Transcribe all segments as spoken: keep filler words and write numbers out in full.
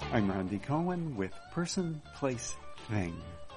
I'm Randy Cohen with Person, Place, Thing.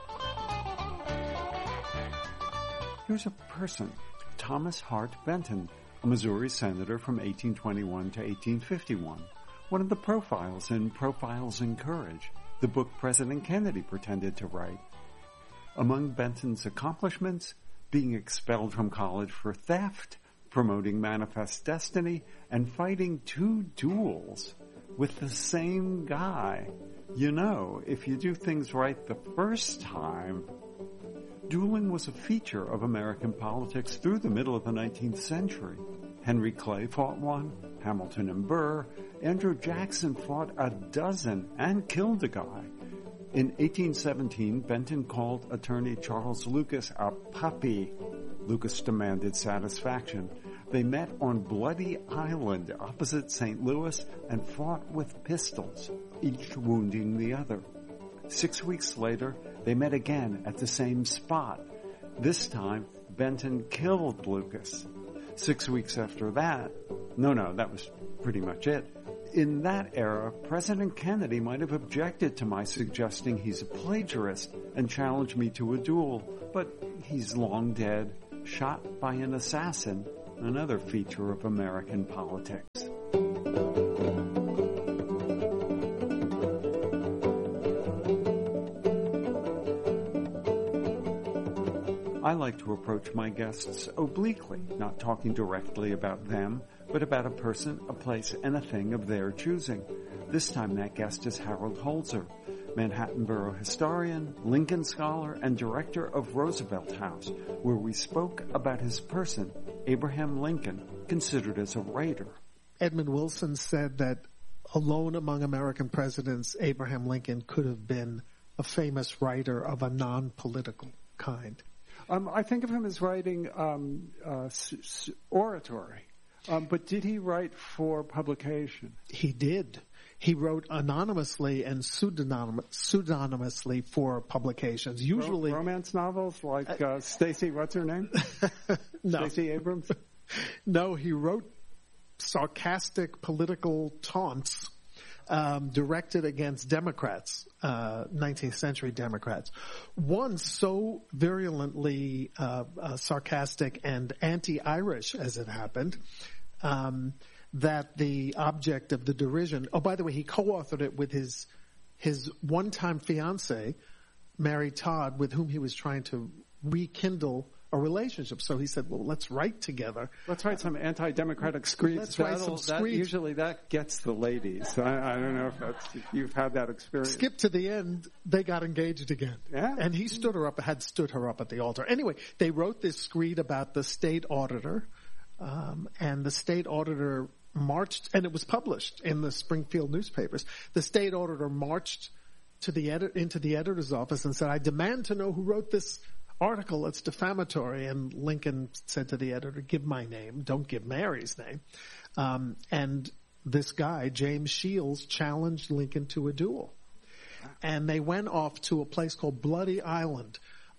Here's a person, Thomas Hart Benton, a Missouri senator from eighteen twenty-one to eighteen fifty-one, one of the profiles in Profiles in Courage, the book President Kennedy pretended to write. Among Benton's accomplishments, being expelled from college for theft, promoting Manifest Destiny, and fighting two duels with the same guy. You know, if you do things right the first time. Dueling was a feature of American politics through the middle of the nineteenth century. Henry Clay fought one, Hamilton and Burr. Andrew Jackson fought a dozen and killed a guy. In eighteen seventeen, Benton called attorney Charles Lucas a puppy. Lucas demanded satisfaction. They met on Bloody Island opposite Saint Louis and fought with pistols, each wounding the other. Six weeks later, they met again at the same spot. This time, Benton killed Lucas. Six weeks after that, no, no, that was pretty much it. In that era, President Kennedy might have objected to my suggesting he's a plagiarist and challenged me to a duel, but he's long dead, shot by an assassin, another feature of American politics. I like to approach my guests obliquely, not talking directly about them, but about a person, a place, and a thing of their choosing. This time that guest is Harold Holzer, Manhattan Borough historian, Lincoln scholar, and director of Roosevelt House, where we spoke about his person, Abraham Lincoln, considered as a writer. Edmund Wilson said that alone among American presidents, Abraham Lincoln could have been a famous writer of a non-political kind. Um, I think of him as writing um, uh, s- s- oratory, um, but did he write for publication? He did. He wrote anonymously and pseudonym- pseudonymously for publications. Usually, Ro- romance novels like uh, Stacey. What's her name? no. Stacey Abrams. No, he wrote sarcastic political taunts um, directed against Democrats, uh, nineteenth century Democrats. One so virulently uh, uh, sarcastic and anti-Irish, as it happened, um, that the object of the derision. Oh, by the way, he co-authored it with his his one-time fiancée, Mary Todd, with whom he was trying to rekindle a relationship. So he said, well, let's write together. Let's write some anti-democratic screeds. Let's write some that, screeds. Usually that gets the ladies. I, I don't know if, that's, if you've had that experience. Skip to the end, they got engaged again. Yeah. And he stood her up, had stood her up at the altar. Anyway, they wrote this screed about the state auditor, um, and the state auditor marched, and it was published in the Springfield newspapers. The state auditor marched to the edit, into the editor's office and said, I demand to know who wrote this article. It's defamatory. And Lincoln said to the editor, give my name. Don't give Mary's name. Um, and this guy, James Shields, challenged Lincoln to a duel. And they went off to a place called Bloody Island,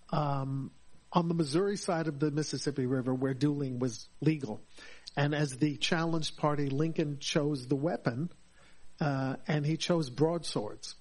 um, on the Missouri side of the Mississippi River, where dueling was legal. And as the challenged party, Lincoln chose the weapon, uh, and he chose broadswords.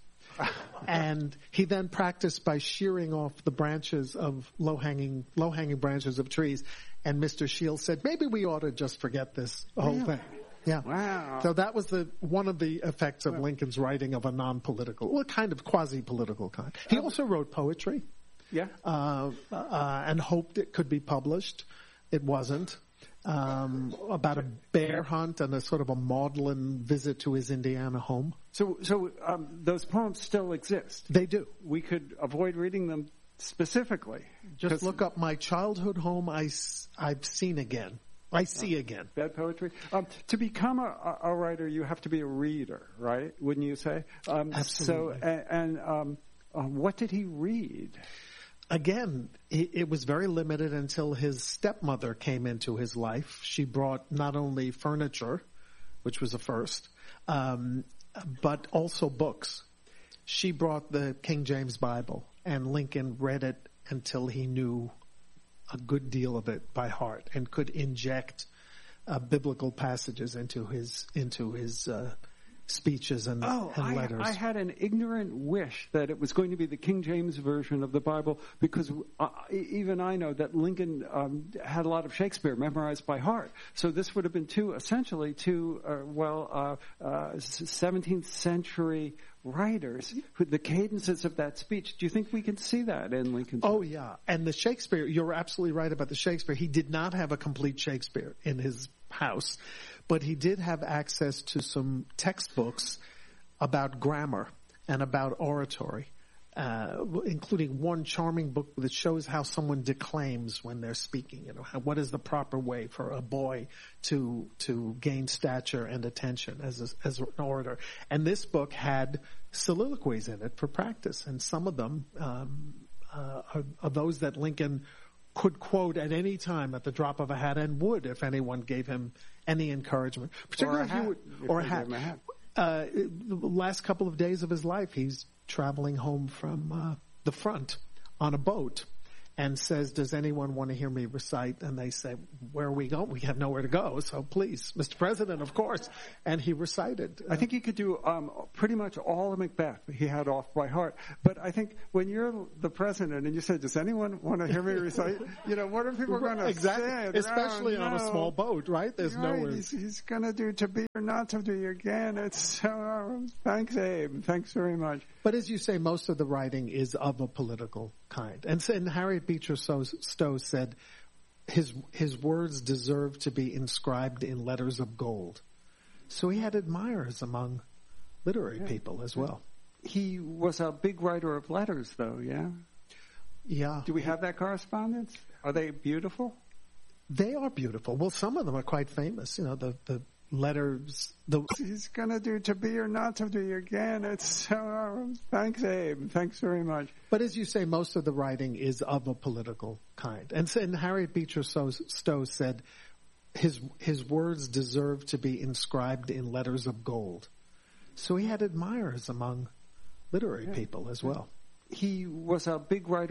And he then practiced by shearing off the branches of low-hanging, low-hanging branches of trees. And Mister Shields said, maybe we ought to just forget this whole Really? thing. Yeah. Wow. So that was the one of the effects of Lincoln's writing of a non-political, well, kind of quasi-political kind. He also wrote poetry. Yeah. Uh, uh, and hoped it could be published. It wasn't. Um, about a bear hunt and a sort of a maudlin visit to his Indiana home. So, so um, those poems still exist. They do. We could avoid reading them specifically. Just look up my childhood home. I, I've seen again. I see again. Bad poetry. Um, to become a, a writer, you have to be a reader, right? Wouldn't you say? Um, Absolutely. So, and, and um, uh, what did he read? Again, it was very limited until his stepmother came into his life. She brought not only furniture, which was a first, um, but also books. She brought the King James Bible, and Lincoln read it until he knew a good deal of it by heart and could inject uh, biblical passages into his into his uh, speeches and, oh, and I, letters. I had an ignorant wish that it was going to be the King James version of the Bible, because uh, even I know that Lincoln um, had a lot of Shakespeare memorized by heart. So this would have been two, essentially two, uh, well, uh, uh, seventeenth century writers, who, the cadences of that speech. Do you think we can see that in Lincoln's? Oh, yeah. And the Shakespeare, you're absolutely right about the Shakespeare. He did not have a complete Shakespeare in his house, but he did have access to some textbooks about grammar and about oratory, uh, including one charming book that shows how someone declaims when they're speaking. You know, how, what is the proper way for a boy to to gain stature and attention as a, as an orator? And this book had soliloquies in it for practice, and some of them um, uh, are, are those that Lincoln could quote at any time at the drop of a hat, and would if anyone gave him any encouragement, particularly or a hat. If you would, or a hat. A hat. Uh, the last couple of days of his life, he's traveling home from uh, the front on a boat, and says, "Does anyone want to hear me recite?" And they say, "Where are we going? We have nowhere to go. So please, Mister President, of course." And he recited. I think he could do um, pretty much all of Macbeth. He had off by heart. But I think when you're the president and you say, "Does anyone want to hear me recite?" You know, what are people going to exactly. say? Especially oh, on no. a small boat, right? There's right. nowhere. He's, he's going to do "To Be or Not to Be" again. It's so. Thanks, Abe. Thanks very much. But as you say, most of the writing is of a political kind. And, and Harriet Beecher Stowe said his his words deserve to be inscribed in letters of gold. So he had admirers among literary yeah. people as well. He was a big writer of letters, though, yeah? Yeah. Do we have that correspondence? Are they beautiful? They are beautiful. Well, some of them are quite famous. You know, the, the letters. The He's going to do "To Be or Not to Be" again. It's so. Thanks, Abe. Thanks very much. But as you say, most of the writing is of a political kind. And, and Harriet Beecher Stowe said his his words deserve to be inscribed in letters of gold. So he had admirers among literary yeah. people as well. He was a big writer